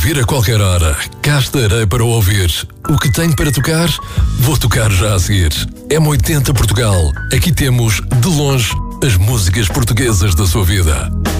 ouvir a qualquer hora. Cá estarei para ouvir. O que tenho para tocar, vou tocar já a seguir. M80 Portugal. Aqui temos, de longe, as músicas portuguesas da sua vida.